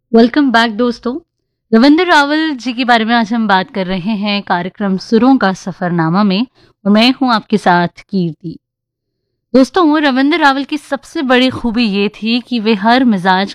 Welcome back दोस्तों। रविंद्र रावल जी के बारे में आज हम बात कर रहे हैं कार्यक्रम सुरों का सफरनामा में, और मैं हूं आपके साथ कीर्ति। दोस्तों, रविंद्र रावल की सबसे बड़ी खूबी ये थी कि वे हर मिजाज